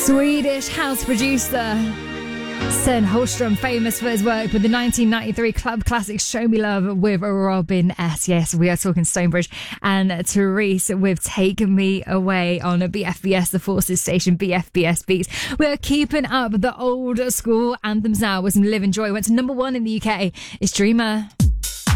Swedish house producer Sten Holmström, famous for his work with the 1993 club classic Show Me Love with Robin S. Yes, we are talking Stonebridge and Therese with Take Me Away on BFBS, the Forces station, BFBS Beats. We are keeping up the old school anthems now with some Live and Joy. Went to number 1 in the UK. It's Dreamer.